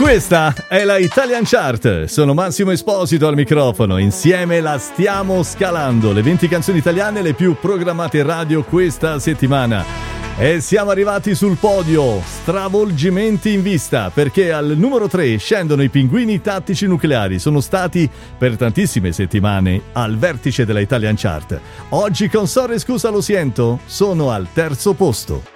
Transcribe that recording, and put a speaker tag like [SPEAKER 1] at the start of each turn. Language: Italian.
[SPEAKER 1] Questa è la Italian Chart, sono Massimo Esposito al microfono, insieme la stiamo scalando, le 20 canzoni italiane le più programmate in radio questa settimana. E siamo arrivati sul podio, stravolgimenti in vista, perché al numero 3 scendono i Pinguini Tattici Nucleari, sono stati per tantissime settimane al vertice della Italian Chart. Oggi con Sorre Scusa Lo Siento sono al terzo posto.